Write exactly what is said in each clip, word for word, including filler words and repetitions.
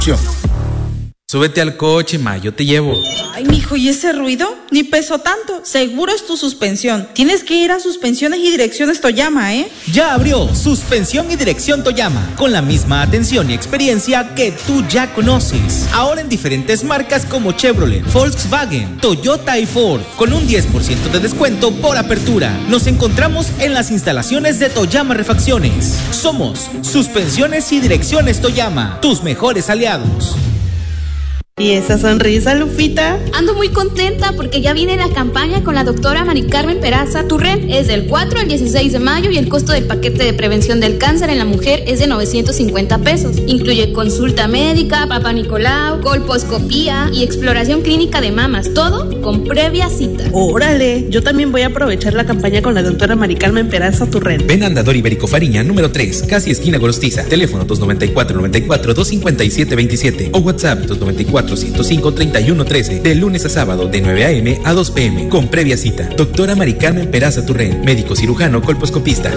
Súbete al coche, ma, yo te llevo. Ay, mijo, ¿y ese ruido? Ni pesó tanto. Seguro es tu suspensión. Tienes que ir a Suspensiones y Direcciones Toyama, ¿eh? Ya abrió Suspensión y Dirección Toyama, con la misma atención y experiencia que tú ya conoces. Ahora en diferentes marcas como Chevrolet, Volkswagen, Toyota y Ford, con un diez por ciento de descuento por apertura. Nos encontramos en las instalaciones de Toyama Refacciones. Somos Suspensiones y Direcciones Toyama, tus mejores aliados. ¿Y esa sonrisa, Lupita? Ando muy contenta porque ya viene la campaña con la doctora Mari Carmen Peraza Turren. Es del cuatro al dieciséis de mayo y el costo del paquete de prevención del cáncer en la mujer es de novecientos cincuenta pesos. Incluye consulta médica, papá Nicolau, colposcopía y exploración clínica de mamas. Todo con previa cita. ¡Órale! Yo también voy a aprovechar la campaña con la doctora Mari Carmen Peraza Turren. Ven Andador Ibérico Fariña, número tres, casi esquina Gorostiza. Teléfono dos noventa y cuatro, noventa y cuatro, dos cincuenta y siete veintisiete o WhatsApp dos noventa y cuatro, ciento cinco, treinta y uno trece, de lunes a sábado de nueve a eme a dos pe eme, con previa cita. Doctora Mari Carmen Peraza Turren, médico cirujano colposcopista.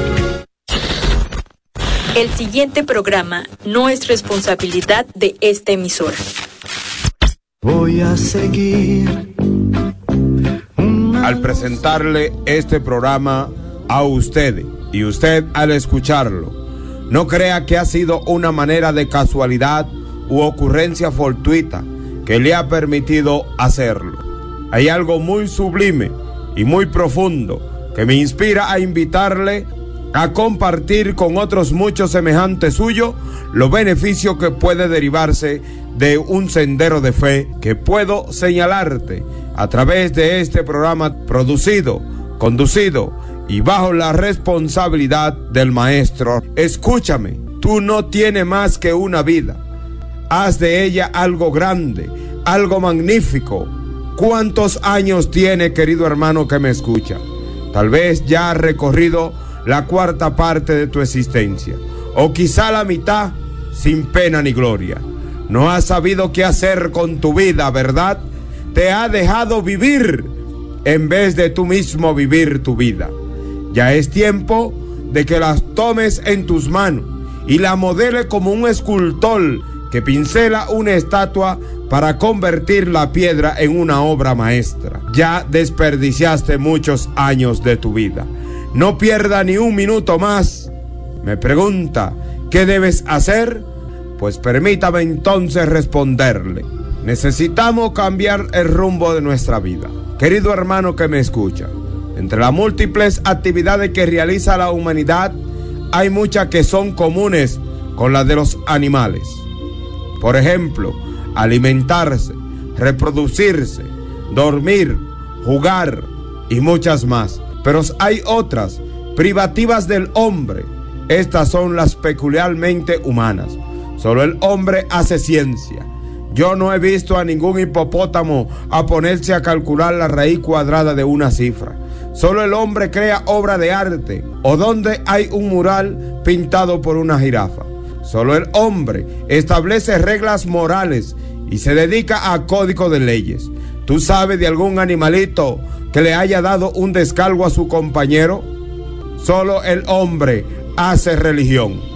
El siguiente programa no es responsabilidad de esta emisora. Voy a seguir. Al presentarle este programa a usted y usted al escucharlo, no crea que ha sido una manera de casualidad u ocurrencia fortuita que le ha permitido hacerlo. Hay algo muy sublime y muy profundo que me inspira a invitarle a compartir con otros muchos semejantes suyos los beneficios que puede derivarse de un sendero de fe que puedo señalarte a través de este programa producido, conducido y bajo la responsabilidad del maestro. Escúchame, tú no tienes más que una vida. Haz de ella algo grande, algo magnífico. ¿Cuántos años tiene, querido hermano que me escucha? Tal vez ya has recorrido la cuarta parte de tu existencia, o quizá la mitad, sin pena ni gloria. No has sabido qué hacer con tu vida, ¿verdad? Te ha dejado vivir en vez de tú mismo vivir tu vida. Ya es tiempo de que las tomes en tus manos y la modele como un escultor que pincela una estatua para convertir la piedra en una obra maestra. Ya desperdiciaste muchos años de tu vida. No pierda ni un minuto más. Me pregunta, ¿qué debes hacer? Pues permítame entonces responderle. Necesitamos cambiar el rumbo de nuestra vida. Querido hermano que me escucha, entre las múltiples actividades que realiza la humanidad, hay muchas que son comunes con las de los animales. Por ejemplo, alimentarse, reproducirse, dormir, jugar y muchas más. Pero hay otras, privativas del hombre. Estas son las peculiarmente humanas. Solo el hombre hace ciencia. Yo no he visto a ningún hipopótamo a ponerse a calcular la raíz cuadrada de una cifra. Solo el hombre crea obra de arte, o donde hay un mural pintado por una jirafa. Solo el hombre establece reglas morales y se dedica a código de leyes. ¿Tú sabes de algún animalito que le haya dado un descargo a su compañero? Solo el hombre hace religión.